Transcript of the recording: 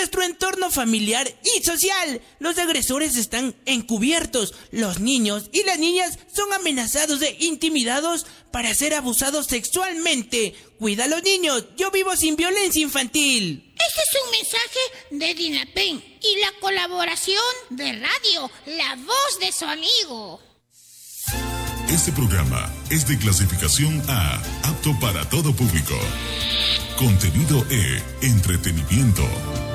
nuestro entorno familiar y social. Los agresores están encubiertos. Los niños y las niñas son amenazados e intimidados para ser abusados sexualmente. Cuida a los niños. Yo vivo sin violencia infantil. Este es un mensaje de DINAPEN y la colaboración de radio La Voz de su Amigo. Este programa es de clasificación A, apto para todo público. Contenido E, entretenimiento.